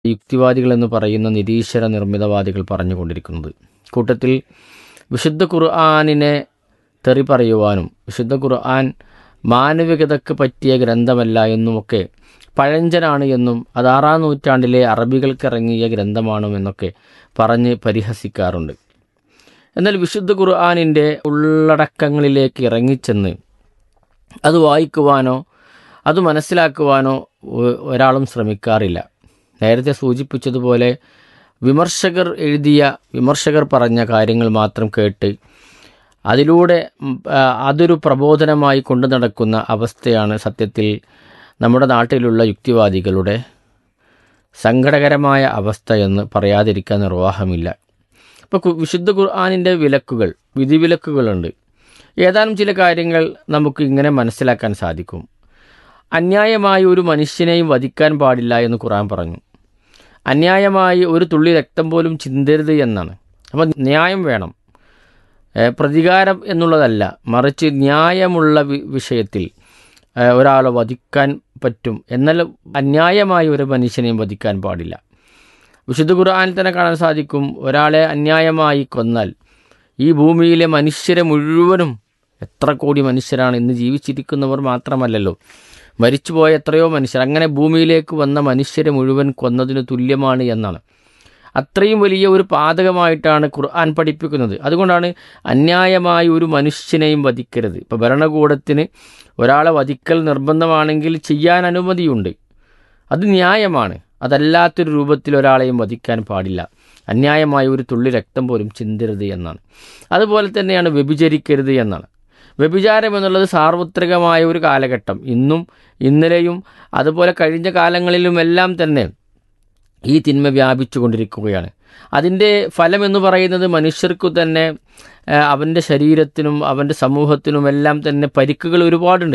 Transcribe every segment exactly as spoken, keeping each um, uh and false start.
യുക്തിവാദികളെന്ന് പറയുന്ന നിരീശ്വര നിർമ്മിതവാദികൾ പറഞ്ഞുകൊണ്ടിരിക്കുന്നത്. കൂട്ടത്തിൽ വിശുദ്ധ ഖുർആനിനെ തെറി പറയുവാനും വിശുദ്ധ ഖുർആൻ മാനവികതയ്ക്ക് പറ്റിയ ഗ്രന്ഥമല്ല എന്നുമൊക്കെ, പഴഞ്ചനാണ് എന്നും അത് ആറാം നൂറ്റാണ്ടിലെ അറബികൾക്കിറങ്ങിയ ഗ്രന്ഥമാണെന്നൊക്കെ പറഞ്ഞ് പരിഹസിക്കാറുണ്ട്. എന്നാൽ വിശുദ്ധ ഖുർആനിൻ്റെ ഉള്ളടക്കങ്ങളിലേക്ക് ഇറങ്ങിച്ചെന്ന് അത് വായിക്കുവാനോ അത് മനസ്സിലാക്കുവാനോ ഒരാളും ശ്രമിക്കാറില്ല. നേരത്തെ സൂചിപ്പിച്ചതുപോലെ വിമർശകർ എഴുതിയ വിമർശകർ പറഞ്ഞ കാര്യങ്ങൾ മാത്രം കേട്ട് അതിലൂടെ അതൊരു പ്രബോധനമായി കൊണ്ടു നടക്കുന്ന അവസ്ഥയാണ് സത്യത്തിൽ നമ്മുടെ നാട്ടിലുള്ള യുക്തിവാദികളുടെ സങ്കടകരമായ അവസ്ഥ എന്ന് പറയാതിരിക്കാൻ നിർവാഹമില്ല. ഇപ്പോൾ വിശുദ്ധ ഖുർആനിൻ്റെ വിലക്കുകൾ, വിധിവിലക്കുകളുണ്ട്. ഏതാനും ചില കാര്യങ്ങൾ നമുക്ക് ഇങ്ങനെ മനസ്സിലാക്കാൻ സാധിക്കും. അന്യായമായി ഒരു മനുഷ്യനെയും വധിക്കാൻ പാടില്ല എന്ന് ഖുർആൻ പറഞ്ഞു. അന്യായമായി ഒരു തുള്ളി രക്തം പോലും ചിന്തരുത് എന്നാണ്. അപ്പോൾ ന്യായം വേണം, പ്രതികാരം എന്നുള്ളതല്ല, മറിച്ച് ന്യായമുള്ള വിഷയത്തിൽ ഒരാളെ വധിക്കാൻ പറ്റും. എന്നാൽ അന്യായമായി ഒരു മനുഷ്യനെയും വധിക്കാൻ പാടില്ല. വിശുദ്ധ ഖുർആനിൽ തന്നെ കാണാൻ സാധിക്കും, ഒരാളെ അന്യായമായി കൊന്നാൽ ഈ ഭൂമിയിലെ മനുഷ്യരെ മുഴുവനും, എത്ര കോടി മനുഷ്യരാണ് ഇന്ന് ജീവിച്ചിരിക്കുന്നവർ മാത്രമല്ലല്ലോ, മരിച്ചുപോയ എത്രയോ മനുഷ്യർ, അങ്ങനെ ഭൂമിയിലേക്ക് വന്ന മനുഷ്യരെ മുഴുവൻ കൊന്നതിന് തുല്യമാണ് എന്നാണ്. അത്രയും വലിയ ഒരു പാതകമായിട്ടാണ് ഖുർആൻ പഠിപ്പിക്കുന്നത്. അതുകൊണ്ടാണ് അന്യായമായി ഒരു മനുഷ്യനെയും വധിക്കരുത്. ഇപ്പോൾ ഭരണകൂടത്തിന് ഒരാളെ വധിക്കൽ നിർബന്ധമാണെങ്കിൽ ചെയ്യാൻ അനുമതിയുണ്ട്, അത് ന്യായമാണ്. അതല്ലാത്തൊരു രൂപത്തിൽ ഒരാളെയും വധിക്കാൻ പാടില്ല. അന്യായമായ ഒരു തുള്ളി രക്തം പോലും ചിന്തരുത് എന്നാണ്. അതുപോലെ തന്നെയാണ് വ്യഭിചരിക്കരുത് എന്നാണ്. വ്യഭിചാരം എന്നുള്ളത് സാർവത്രികമായ ഒരു കാലഘട്ടം, ഇന്നും ഇന്നലെയും അതുപോലെ കഴിഞ്ഞ കാലങ്ങളിലുമെല്ലാം തന്നെ ഈ തിന്മ വ്യാപിച്ചു കൊണ്ടിരിക്കുകയാണ്. അതിൻ്റെ ഫലം എന്ന് പറയുന്നത് മനുഷ്യർക്കു തന്നെ, അവൻ്റെ ശരീരത്തിനും അവൻ്റെ സമൂഹത്തിനുമെല്ലാം തന്നെ പരിക്കുകൾ ഒരുപാടുണ്ട്.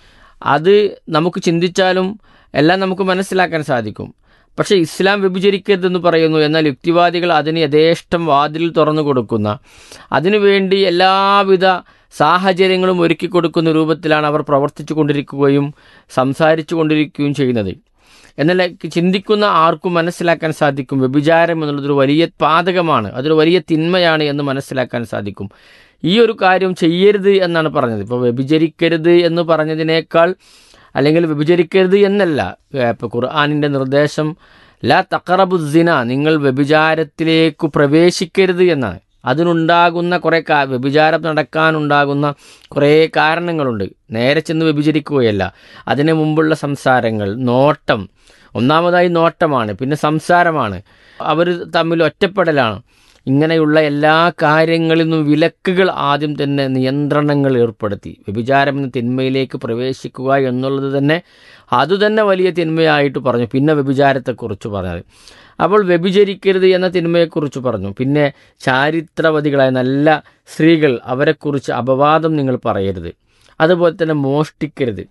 അത് നമുക്ക് ചിന്തിച്ചാലും എല്ലാം നമുക്ക് മനസ്സിലാക്കാൻ സാധിക്കും. പക്ഷേ ഇസ്ലാം വ്യഭിചരിക്കരുതെന്ന് പറയുന്നു, എന്നാൽ യുക്തിവാദികൾ അതിന് യഥേഷ്ടം വാതിൽ തുറന്നു കൊടുക്കുന്ന, അതിനുവേണ്ടി എല്ലാവിധ സാഹചര്യങ്ങളും ഒരുക്കി കൊടുക്കുന്ന രൂപത്തിലാണ് അവർ പ്രവർത്തിച്ചു കൊണ്ടിരിക്കുകയും സംസാരിച്ചു കൊണ്ടിരിക്കുകയും ചെയ്യുന്നത്. എന്നാൽ ചിന്തിക്കുന്ന ആർക്കും മനസ്സിലാക്കാൻ സാധിക്കും, വ്യഭിചാരം എന്നുള്ളതൊരു വലിയ പാതകമാണ്, അതൊരു വലിയ തിന്മയാണ് എന്ന് മനസ്സിലാക്കാൻ സാധിക്കും. ഈ ഒരു കാര്യം ചെയ്യരുത് എന്നാണ് പറഞ്ഞത്. ഇപ്പോൾ വ്യഭിചരിക്കരുത് എന്ന് പറഞ്ഞതിനേക്കാൾ, അല്ലെങ്കിൽ വ്യഭിചരിക്കരുത് എന്നല്ല, ഇപ്പോൾ ഖുർആനിൻ്റെ നിർദ്ദേശം ലാ തഖറബു സിന, നിങ്ങൾ വ്യഭിചാരത്തിലേക്ക് പ്രവേശിക്കരുത് എന്നാണ്. അതിനുണ്ടാകുന്ന കുറേ കാ വ്യഭിചാരം നടക്കാനുണ്ടാകുന്ന കുറേ കാരണങ്ങളുണ്ട്. നേരെ ചെന്ന് വ്യഭിചരിക്കുകയല്ല, അതിന് മുമ്പുള്ള സംസാരങ്ങൾ, നോട്ടം, ഒന്നാമതായി നോട്ടമാണ്, പിന്നെ സംസാരമാണ്, അവർ തമ്മിൽ ഒറ്റപ്പെടലാണ്. ഇങ്ങനെയുള്ള എല്ലാ കാര്യങ്ങളിൽ നിന്നും വിലക്കുകൾ ആദ്യം തന്നെ നിയന്ത്രണങ്ങൾ ഏർപ്പെടുത്തി. വ്യഭിചാരം എന്ന തിന്മയിലേക്ക് പ്രവേശിക്കുക എന്നുള്ളത് തന്നെ അതുതന്നെ വലിയ തിന്മയായിട്ട് പറഞ്ഞു. പിന്നെ വ്യഭിചാരത്തെക്കുറിച്ച് പറഞ്ഞത്, അപ്പോൾ വ്യഭിചരിക്കരുത് എന്ന തിന്മയെക്കുറിച്ച് പറഞ്ഞു. പിന്നെ ചാരിത്രവതികളായ നല്ല സ്ത്രീകൾ, അവരെക്കുറിച്ച് അപവാദം നിങ്ങൾ പറയരുത്. അതുപോലെ തന്നെ മോഷ്ടിക്കരുത്.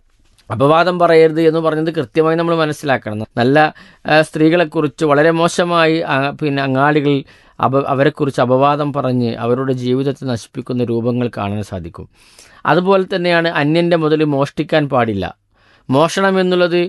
അപവാദം പറയരുത് എന്ന് പറഞ്ഞത് കൃത്യമായി നമ്മൾ മനസ്സിലാക്കണം. നല്ല സ്ത്രീകളെക്കുറിച്ച് വളരെ മോശമായി പിന്നെ അങ്ങാടികൾ അപ അവരെക്കുറിച്ച് അപവാദം പറഞ്ഞ് അവരുടെ ജീവിതത്തെ നശിപ്പിക്കുന്ന രൂപങ്ങൾ കാണാൻ സാധിക്കും. അതുപോലെ തന്നെയാണ് അന്യൻ്റെ മുതൽ മോഷ്ടിക്കാൻ പാടില്ല. മോഷണം എന്നുള്ളത്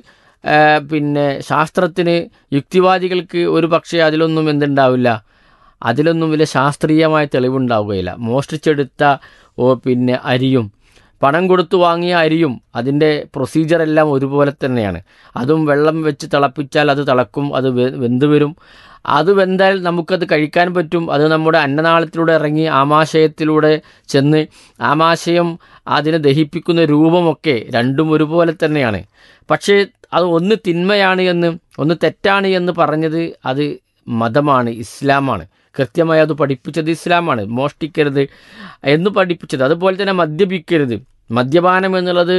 പിന്നെ ശാസ്ത്രത്തിന്, യുക്തിവാദികൾക്ക് ഒരു പക്ഷേ അതിലൊന്നും എന്തുണ്ടാവില്ല, അതിലൊന്നും വലിയ ശാസ്ത്രീയമായ തെളിവുണ്ടാവുകയില്ല. മോഷ്ടിച്ചെടുത്ത ഓ പിന്നെ അരിയും പണം കൊടുത്തു വാങ്ങിയ അരിയും അതിൻ്റെ പ്രൊസീജിയറെല്ലാം ഒരുപോലെ തന്നെയാണ്. അതും വെള്ളം വെച്ച് തിളപ്പിച്ചാൽ അത് തിളക്കും, അത് വെന്ത് വരും. അത് വെന്താൽ നമുക്കത് കഴിക്കാൻ പറ്റും. അത് നമ്മുടെ അന്നനാളത്തിലൂടെ ഇറങ്ങി ആമാശയത്തിലൂടെ ചെന്ന് ആമാശയം അതിനെ ദഹിപ്പിക്കുന്ന രൂപമൊക്കെ രണ്ടും ഒരുപോലെ തന്നെയാണ്. പക്ഷേ അത് ഒന്ന് തിന്മയാണ് എന്ന്, ഒന്ന് തെറ്റാണ് എന്ന് പറഞ്ഞത് അത് മതമാണ്, ഇസ്ലാമാണ്. കൃത്യമായി അത് പഠിപ്പിച്ചത് ഇസ്ലാമാണ്. മോഷ്ടിക്കരുത് എന്ന് പഠിപ്പിച്ചത്. അതുപോലെ തന്നെ മദ്യപിക്കരുത്. മദ്യപാനം എന്നുള്ളത്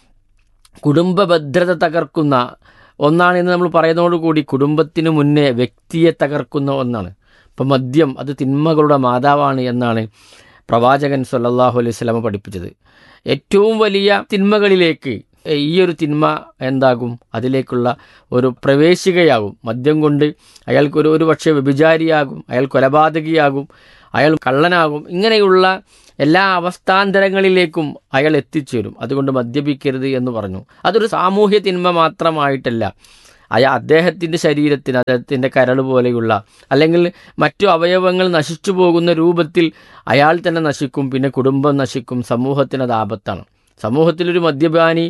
കുടുംബ ഭദ്രത തകർക്കുന്ന ഒന്നാണെന്ന് നമ്മൾ പറയുന്നതോടുകൂടി കുടുംബത്തിന് മുന്നേ വ്യക്തിയെ തകർക്കുന്ന ഒന്നാണ്. ഇപ്പം മദ്യം അത് തിന്മകളുടെ മാതാവാണ് എന്നാണ് പ്രവാചകൻ സല്ലല്ലാഹു അലൈഹി വസല്ലം പഠിപ്പിച്ചത്. ഏറ്റവും വലിയ തിന്മകളിലേക്ക് ഈ ഒരു തിന്മ എന്താകും, അതിലേക്കുള്ള ഒരു പ്രവേശികയാകും. മദ്യം കൊണ്ട് അയാൾക്കൊരു ഒരു പക്ഷേ വ്യഭിചാരിയാകും, അയാൾ കൊലപാതകിയാകും, അയാൾ കള്ളനാകും. ഇങ്ങനെയുള്ള എല്ലാ അവസ്ഥാന്തരങ്ങളിലേക്കും അയാൾ എത്തിച്ചേരും. അതുകൊണ്ട് മദ്യപിക്കരുത് എന്ന് പറഞ്ഞു. അതൊരു സാമൂഹ്യ തിന്മ മാത്രമായിട്ടല്ല, അയാ അദ്ദേഹത്തിൻ്റെ ശരീരത്തിന്, അദ്ദേഹത്തിൻ്റെ കരൾ പോലെയുള്ള അല്ലെങ്കിൽ മറ്റു അവയവങ്ങൾ നശിച്ചു പോകുന്ന രൂപത്തിൽ അയാൾ തന്നെ നശിക്കും, പിന്നെ കുടുംബം നശിക്കും, സമൂഹത്തിനത് ആപത്താണ്. സമൂഹത്തിലൊരു മദ്യപാനി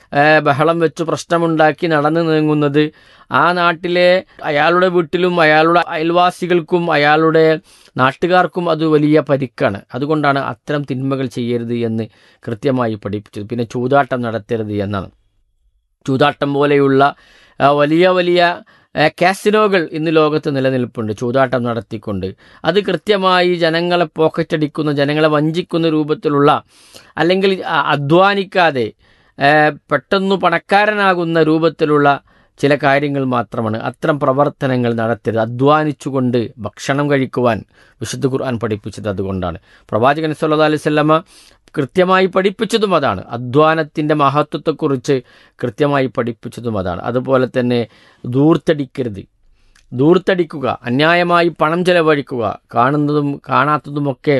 ബഹളം വെച്ച് പ്രശ്നമുണ്ടാക്കി നടന്നു നീങ്ങുന്നത് ആ നാട്ടിലെ അയാളുടെ വീട്ടിലും അയാളുടെ അയൽവാസികൾക്കും അയാളുടെ നാട്ടുകാർക്കും അത് വലിയ പരിക്കാണ്. അതുകൊണ്ടാണ് അത്തരം തിന്മകൾ ചെയ്യരുത് എന്ന് കൃത്യമായി പഠിപ്പിച്ചത്. പിന്നെ ചൂതാട്ടം നടത്തരുത് എന്നാണ്. ചൂതാട്ടം പോലെയുള്ള വലിയ വലിയ കാസിനോകൾ ഇന്ന് ലോകത്ത് നിലനിൽപ്പുണ്ട്, ചൂതാട്ടം നടത്തിക്കൊണ്ട്. അത് കൃത്യമായി ജനങ്ങളെ പോക്കറ്റടിക്കുന്ന, ജനങ്ങളെ വഞ്ചിക്കുന്ന രൂപത്തിലുള്ള, അല്ലെങ്കിൽ അധ്വാനിക്കാതെ പെട്ടെന്ന് പണക്കാരനാകുന്ന രൂപത്തിലുള്ള ചില കാര്യങ്ങൾ മാത്രമാണ്. അത്തരം പ്രവർത്തനങ്ങൾ നടത്തരുത്. അധ്വാനിച്ചുകൊണ്ട് ഭക്ഷണം കഴിക്കുവാൻ വിശുദ്ധ ഖുർആൻ പഠിപ്പിച്ചത് അതുകൊണ്ടാണ്. പ്രവാചകൻ സല്ലല്ലാഹു അലൈഹി വസല്ലമ കൃത്യമായി പഠിപ്പിച്ചതും അതാണ്. അധ്വാനത്തിൻ്റെ മഹത്വത്തെക്കുറിച്ച് കൃത്യമായി പഠിപ്പിച്ചതും അതാണ്. അതുപോലെ തന്നെ ധൂർത്തടിക്കരുത്. ധൂർത്തടിക്കുക, അന്യായമായി പണം ചെലവഴിക്കുക, കാണുന്നതും കാണാത്തതുമൊക്കെ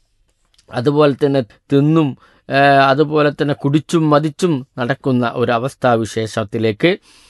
അതുപോലെ തന്നെ തിന്നും അതുപോലെ തന്നെ കുടിച്ചും മതിച്ചും നടക്കുന്ന ഒരവസ്ഥാവിശേഷത്തിലേക്ക്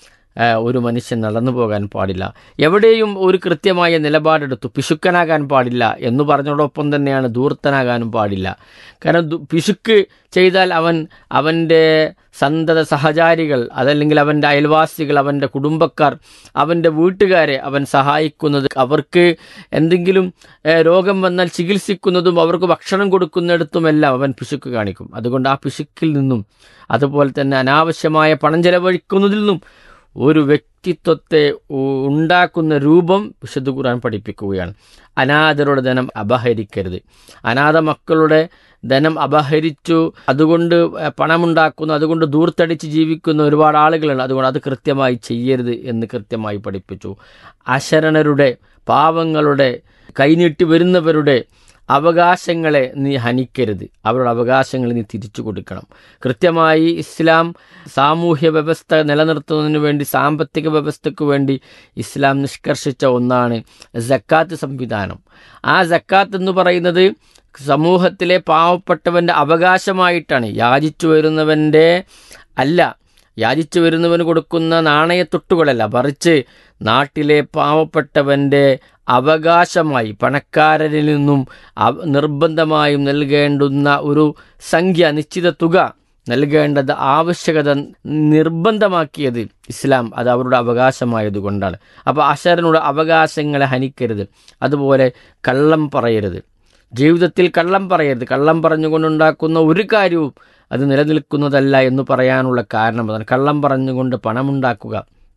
ഒരു മനുഷ്യൻ നടന്നു പോകാൻ പാടില്ല. എവിടെയും ഒരു കൃത്യമായ നിലപാടെടുത്തു. പിശുക്കനാകാൻ പാടില്ല എന്ന് പറഞ്ഞതോടൊപ്പം തന്നെയാണ് ധൂർത്തനാകാനും പാടില്ല. കാരണം പിശുക്ക് ചെയ്താൽ അവൻ അവൻ്റെ സന്തത സഹചാരികൾ, അതല്ലെങ്കിൽ അവൻ്റെ അയൽവാസികൾ, അവൻ്റെ കുടുംബക്കാർ, അവൻ്റെ വീട്ടുകാരെ അവൻ സഹായിക്കുന്നത്, അവർക്ക് എന്തെങ്കിലും രോഗം വന്നാൽ ചികിത്സിക്കുന്നതും അവർക്ക് ഭക്ഷണം കൊടുക്കുന്നിടത്തുമെല്ലാം അവൻ പിശുക്ക് കാണിക്കും. അതുകൊണ്ട് ആ പിശുക്കിൽ നിന്നും അതുപോലെ തന്നെ അനാവശ്യമായ പണം ചെലവഴിക്കുന്നതിൽ നിന്നും ഒരു വ്യക്തിത്വത്തെ ഉണ്ടാക്കുന്ന രൂപം വിശുദ്ധ ഖുർആൻ പഠിപ്പിക്കുകയാണ്. അനാഥരുടെ ധനം അപഹരിക്കരുത്. അനാഥ മക്കളുടെ ധനം അപഹരിച്ചു അതുകൊണ്ട് പണമുണ്ടാക്കുന്നു, അതുകൊണ്ട് ധൂർത്തടിച്ച് ജീവിക്കുന്ന ഒരുപാട് ആളുകളുണ്ട്. അതുകൊണ്ട് അത് കൃത്യമായി ചെയ്യരുത് എന്ന് കൃത്യമായി പഠിപ്പിച്ചു. അശരണരുടെ, പാവങ്ങളുടെ, കൈനീട്ടി വരുന്നവരുടെ അവകാശങ്ങളെ നീ ഹനിക്കരുത്. അവരുടെ അവകാശങ്ങൾ നീ തിരിച്ചു കൊടുക്കണം. കൃത്യമായി ഇസ്ലാം സാമൂഹ്യ വ്യവസ്ഥ നിലനിർത്തുന്നതിന് വേണ്ടി, സാമ്പത്തിക വ്യവസ്ഥയ്ക്ക് വേണ്ടി ഇസ്ലാം നിഷ്കർഷിച്ച ഒന്നാണ് സക്കാത്ത് സംവിധാനം. ആ സക്കാത്ത് എന്ന് പറയുന്നത് സമൂഹത്തിലെ പാവപ്പെട്ടവൻ്റെ അവകാശമായിട്ടാണ്. യാചിച്ചു വരുന്നവൻ്റെ അല്ല, യാചിച്ചു വരുന്നവന് കൊടുക്കുന്ന നാണയത്തൊട്ടുകളല്ല, മറിച്ച് നാട്ടിലെ പാവപ്പെട്ടവൻ്റെ അവകാശമായി പണക്കാരനിൽ നിന്നും നിർബന്ധമായും നൽകേണ്ടുന്ന ഒരു സംഖ്യ, നിശ്ചിത തുക നൽകേണ്ടത് ആവശ്യകത നിർബന്ധമാക്കിയത് ഇസ്ലാം അത് അവരുടെ അവകാശമായതുകൊണ്ടാണ്. അപ്പോൾ അശരണരുടെ അവകാശങ്ങളെ ഹനിക്കരുത്. അതുപോലെ കള്ളം പറയരുത്. ജീവിതത്തിൽ കള്ളം പറയരുത്. കള്ളം പറഞ്ഞുകൊണ്ടുണ്ടാക്കുന്ന ഒരു കാര്യവും അത് നിലനിൽക്കുന്നതല്ല എന്ന് പറയാനുള്ള കാരണം അതാണ്. കള്ളം പറഞ്ഞുകൊണ്ട് പണമുണ്ടാക്കുക,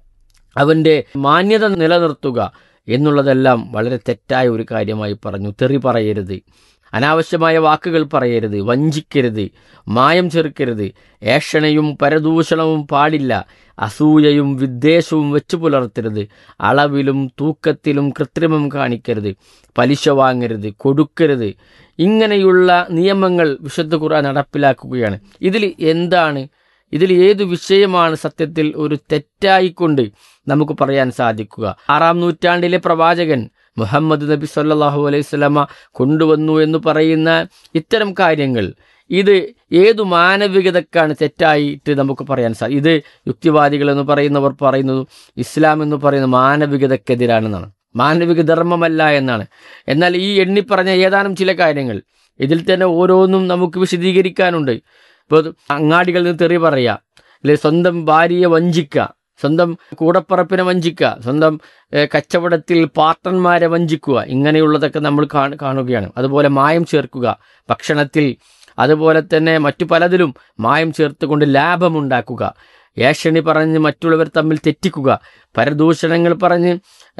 അവൻ്റെ മാന്യത നിലനിർത്തുക എന്നുള്ളതെല്ലാം വളരെ തെറ്റായ ഒരു കാര്യമായി പറഞ്ഞു. തെറി പറയരുത്, അനാവശ്യമായ വാക്കുകൾ പറയരുത്, വഞ്ചിക്കരുത്, മായം ചേർക്കരുത്, ഏഷണയും പരദൂഷണവും പാടില്ല, അസൂയയും വിദ്വേഷവും വെച്ചു പുലർത്തരുത്, അളവിലും തൂക്കത്തിലും കൃത്രിമം കാണിക്കരുത്, പലിശ വാങ്ങരുത്, കൊടുക്കരുത്. ഇങ്ങനെയുള്ള നിയമങ്ങൾ വിശുദ്ധ ഖുർആൻ നടപ്പിലാക്കുകയാണ്. ഇതിൽ എന്താണ്, ഇതിൽ ഏതു വിഷയമാണ് സത്യത്തിൽ ഒരു തെറ്റായിക്കൊണ്ട് നമുക്ക് പറയാൻ സാധിക്കുക? ആറാം നൂറ്റാണ്ടിലെ പ്രവാചകൻ മുഹമ്മദ് നബി സല്ലല്ലാഹു അലൈഹി വസല്ലമ കൊണ്ടുവന്നു എന്ന് പറയുന്ന ഇത്തരം കാര്യങ്ങൾ, ഇത് ഏതു മാനവികതക്കാണ് തെറ്റായിട്ട് നമുക്ക് പറയാൻ സാധിക്കും? ഇത് യുക്തിവാദികൾ എന്ന് പറയുന്നവർ പറയുന്നത് ഇസ്ലാം എന്ന് പറയുന്ന മാനവികതക്കെതിരാണെന്നാണ്, മാനവിക ധർമ്മമല്ല എന്നാണ്. എന്നാൽ ഈ എണ്ണിപ്പറഞ്ഞ ഏതാനും ചില കാര്യങ്ങൾ ഇതിൽ തന്നെ ഓരോന്നും നമുക്ക് വിശദീകരിക്കാനുണ്ട്. ഇപ്പോൾ അങ്ങാടികളിൽ നിന്ന് തെറി പറയുക, അല്ലെ സ്വന്തം ഭാര്യയെ വഞ്ചിക്കുക, സ്വന്തം കൂടപ്പറപ്പിനെ വഞ്ചിക്കുക, സ്വന്തം കച്ചവടത്തിൽ പാർട്ട്ണർമാരെ വഞ്ചിക്കുക, ഇങ്ങനെയുള്ളതൊക്കെ നമ്മൾ കാണുകയാണ്. അതുപോലെ മായം ചേർക്കുക ഭക്ഷണത്തിൽ, അതുപോലെ തന്നെ മറ്റു പലതിലും മായം ചേർത്തുകൊണ്ട് ലാഭമുണ്ടാക്കുക, ഏഷണി പറഞ്ഞ് മറ്റുള്ളവർ തമ്മിൽ തെറ്റിക്കുക, പരദൂഷണങ്ങൾ പറഞ്ഞ്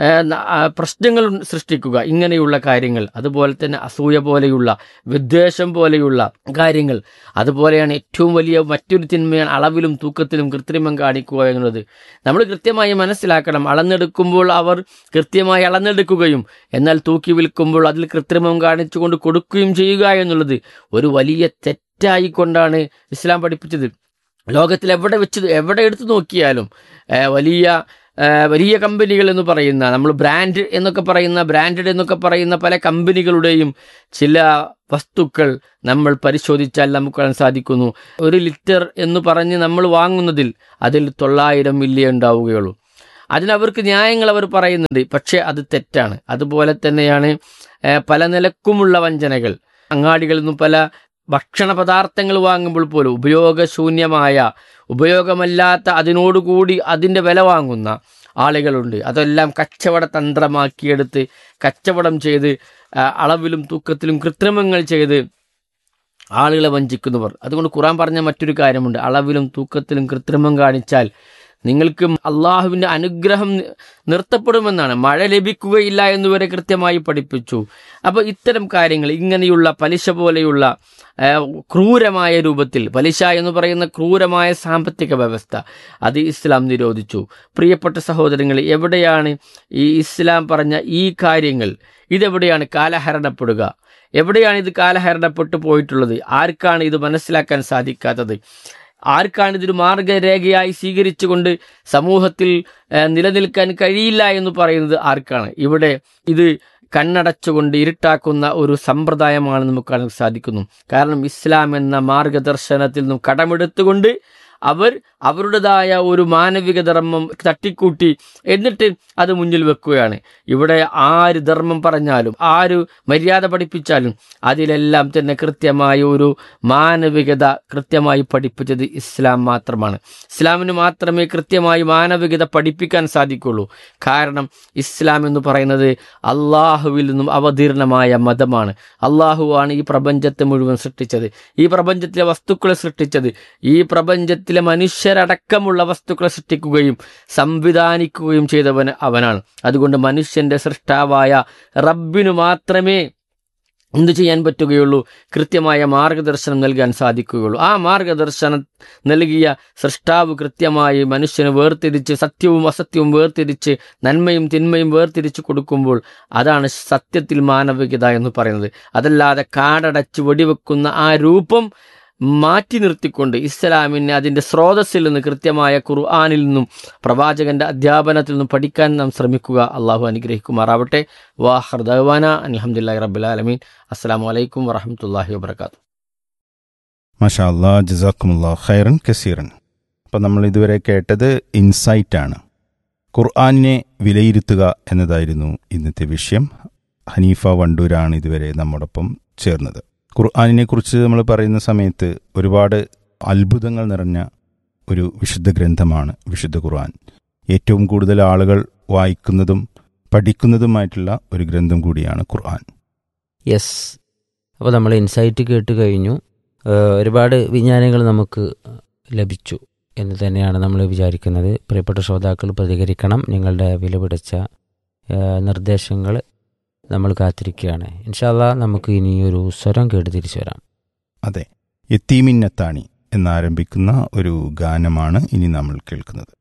പ്രശ്നങ്ങൾ സൃഷ്ടിക്കുക, ഇങ്ങനെയുള്ള കാര്യങ്ങൾ. അതുപോലെ തന്നെ അസൂയ പോലെയുള്ള, വിദ്വേഷം പോലെയുള്ള കാര്യങ്ങൾ. അതുപോലെയാണ് ഏറ്റവും വലിയ മറ്റൊരു തിന്മയാണ് അളവിലും തൂക്കത്തിലും കൃത്രിമം കാണിക്കുക എന്നുള്ളത്. നമ്മൾ കൃത്യമായി മനസ്സിലാക്കണം. അളന്നെടുക്കുമ്പോൾ അവർ കൃത്യമായി അളന്നെടുക്കുകയും എന്നാൽ തൂക്കി വിൽക്കുമ്പോൾ അതിൽ കൃത്രിമം കാണിച്ചുകൊണ്ട് കൊടുക്കുകയും ചെയ്യുക എന്നുള്ളത് ഒരു വലിയ തെറ്റായിക്കൊണ്ടാണ് ഇസ്ലാം പഠിപ്പിച്ചത്. ലോകത്തിൽ എവിടെ വെച്ച് എവിടെ എടുത്തു നോക്കിയാലും വലിയ വലിയ കമ്പനികൾ എന്ന് പറയുന്ന, നമ്മൾ ബ്രാൻഡ് എന്നൊക്കെ പറയുന്ന, ബ്രാൻഡഡ് എന്നൊക്കെ പറയുന്ന പല കമ്പനികളുടെയും ചില വസ്തുക്കൾ നമ്മൾ പരിശോധിച്ചാൽ നമുക്ക് കാണാൻ സാധിക്കുന്നു. ഒരു ലിറ്റർ എന്ന് പറഞ്ഞ് നമ്മൾ വാങ്ങുന്നതിൽ അതിൽ തൊള്ളായിരം മില്ലി ഉണ്ടാവുകയുള്ളൂ. അതിനവർക്ക് ന്യായങ്ങൾ അവർ പറയുന്നുണ്ട്, പക്ഷേ അത് തെറ്റാണ്. അതുപോലെ തന്നെയാണ് പല നിലക്കുമുള്ള വഞ്ചനകൾ. അങ്ങാടികളിൽ നിന്നും പല ഭക്ഷണ പദാർത്ഥങ്ങൾ വാങ്ങുമ്പോൾ പോലും ഉപയോഗശൂന്യമായ, ഉപയോഗമല്ലാത്ത, അതിനോടുകൂടി അതിൻ്റെ വില വാങ്ങുന്ന ആളുകളുണ്ട്. അതെല്ലാം കച്ചവട തന്ത്രമാക്കിയെടുത്ത് കച്ചവടം ചെയ്ത് അളവിലും തൂക്കത്തിലും കൃത്രിമങ്ങൾ ചെയ്ത് ആളുകളെ വഞ്ചിക്കുന്നവർ. അതുകൊണ്ട് ഖുർആൻ പറഞ്ഞ മറ്റൊരു കാര്യമുണ്ട്, അളവിലും തൂക്കത്തിലും കൃത്രിമം കാണിച്ചാൽ നിങ്ങൾക്ക് അള്ളാഹുവിൻ്റെ അനുഗ്രഹം നിർത്തപ്പെടുമെന്നാണ്. മഴ ലഭിക്കുകയില്ല എന്നുവരെ കൃത്യമായി പഠിപ്പിച്ചു. അപ്പോൾ ഇത്തരം കാര്യങ്ങൾ, ഇങ്ങനെയുള്ള പലിശ പോലെയുള്ള ക്രൂരമായ രൂപത്തിൽ, പലിശ എന്ന് പറയുന്ന ക്രൂരമായ സാമ്പത്തിക വ്യവസ്ഥ, അത് ഇസ്ലാം നിരോധിച്ചു. പ്രിയപ്പെട്ട സഹോദരങ്ങൾ, എവിടെയാണ് ഈ ഇസ്ലാം പറഞ്ഞ ഈ കാര്യങ്ങൾ, ഇതെവിടെയാണ് കാലഹരണപ്പെടുക? എവിടെയാണ് ഇത് കാലഹരണപ്പെട്ടു പോയിട്ടുള്ളത്? ആർക്കാണ് ഇത് മനസ്സിലാക്കാൻ സാധിക്കാത്തത്? ആർക്കാണ് ഇതൊരു മാർഗരേഖയായി സ്വീകരിച്ചുകൊണ്ട് സമൂഹത്തിൽ നിലനിൽക്കാൻ കഴിയില്ല എന്ന് പറയുന്നത് ആർക്കാണ്? ഇവിടെ ഇത് കണ്ണടച്ചുകൊണ്ട് ഇരുട്ടാക്കുന്ന ഒരു സമ്പ്രദായമാണ് നമുക്ക് കാണാൻ സാധിക്കുന്നു. കാരണം ഇസ്ലാം എന്ന മാർഗദർശനത്തിൽ നിന്നും കടമെടുത്തുകൊണ്ട് അവർ അവരുടേതായ ഒരു മാനവിക ധർമ്മം തട്ടിക്കൂട്ടി എന്നിട്ട് അത് മുന്നിൽ വെക്കുകയാണ്. ഇവിടെ ആര് ധർമ്മം പറഞ്ഞാലും ആര് മര്യാദ പഠിപ്പിച്ചാലും അതിലെല്ലാം തന്നെ കൃത്യമായ ഒരു മാനവികത കൃത്യമായി പഠിപ്പിച്ചത് ഇസ്ലാം മാത്രമാണ്. ഇസ്ലാമിന് മാത്രമേ കൃത്യമായി മാനവികത പഠിപ്പിക്കാൻ സാധിക്കുള്ളൂ. കാരണം ഇസ്ലാം എന്ന് പറയുന്നത് അള്ളാഹുവിൽ നിന്നും അവതീർണമായ മതമാണ്. അള്ളാഹുവാണ് ഈ പ്രപഞ്ചത്തെ മുഴുവൻ സൃഷ്ടിച്ചത്, ഈ പ്രപഞ്ചത്തിലെ വസ്തുക്കളെ സൃഷ്ടിച്ചത്, ഈ പ്രപഞ്ചത്തിലെ മനുഷ്യരടക്കമുള്ള വസ്തുക്കളെ സൃഷ്ടിക്കുകയും സംവിധാനിക്കുകയും ചെയ്തവൻ അവനാണ്. അതുകൊണ്ട് മനുഷ്യന്റെ സൃഷ്ടാവായ റബ്ബിനു മാത്രമേ എന്തു ചെയ്യാൻ പറ്റുകയുള്ളൂ? കൃത്യമായ മാർഗദർശനം നൽകാൻ സാധിക്കുകയുള്ളൂ. ആ മാർഗദർശനം നൽകിയ സൃഷ്ടാവ് കൃത്യമായി മനുഷ്യന് വേർതിരിച്ച്, സത്യവും അസത്യവും വേർതിരിച്ച്, നന്മയും തിന്മയും വേർതിരിച്ച് കൊടുക്കുമ്പോൾ അതാണ് സത്യത്തിൽ മാനവികത എന്ന് പറയുന്നത്. അതല്ലാതെ കാടടച്ച് വെടിവെക്കുന്ന ആ രൂപം മാറ്റി നിർത്തിക്കൊണ്ട് ഇസ്ലാമിനെ അതിൻ്റെ സ്രോതസ്സിൽ നിന്ന്, കൃത്യമായ ഖുർആനിൽ നിന്നും പ്രവാചകന്റെ അധ്യാപനത്തിൽ നിന്നും പഠിക്കാൻ നാം ശ്രമിക്കുക. അള്ളാഹു അനുഗ്രഹിക്കുമാറാവട്ടെ. വാഹിർ ദഅ്വാന അൽഹംദുലില്ലാഹി റബ്ബിൽ ആലമീൻ. അസ്സലാമു അലൈക്കും വറഹ്മത്തുള്ളാഹി വബറകാതുഹു. മാഷാ അല്ലാഹ്, ജസാക്കുമുല്ലാഹ് ഖൈറൻ കസീറൻ. അപ്പം നമ്മൾ ഇതുവരെ കേട്ടത് ഇൻസൈറ്റാണ്. ഖുർആനിനെ വിലയിരുത്തുക എന്നതായിരുന്നു ഇന്നത്തെ വിഷയം. ഹനീഫ വണ്ടൂരാണ് ഇതുവരെ നമ്മോടൊപ്പം ചേർന്നത്. ഖുർആനിനെ കുറിച്ച് നമ്മൾ പറയുന്ന സമയത്ത് ഒരുപാട് അത്ഭുതങ്ങൾ നിറഞ്ഞ ഒരു വിശുദ്ധ ഗ്രന്ഥമാണ് വിശുദ്ധ ഖുർആൻ. ഏറ്റവും കൂടുതൽ ആളുകൾ വായിക്കുന്നതും പഠിക്കുന്നതുമായിട്ടുള്ള ഒരു ഗ്രന്ഥം കൂടിയാണ് ഖുർആൻ. യെസ്. അപ്പോൾ നമ്മൾ ഇൻസൈറ്റ് കേട്ട് കഴിഞ്ഞു. ഒരുപാട് വിജ്ഞാനങ്ങൾ നമുക്ക് ലഭിച്ചു എന്ന് തന്നെയാണ് നമ്മൾ വിചാരിക്കുന്നത്. പ്രിയപ്പെട്ട ശ്രോതാക്കൾ പ്രതികരിക്കണം. നിങ്ങളുടെ വിലപിടിച്ച നിർദ്ദേശങ്ങൾ നമ്മൾ കാത്തിരിക്കുകയാണ്. ഇൻഷാ അല്ലാഹ് നമുക്ക് ഇനി ഒരു സ്വരം കേട്ട് തിരിച്ചു വരാം. അതെ, യത്തീമിന്നത്താണി എന്നാരംഭിക്കുന്ന ഒരു ഗാനമാണ് ഇനി നമ്മൾ കേൾക്കുന്നത്.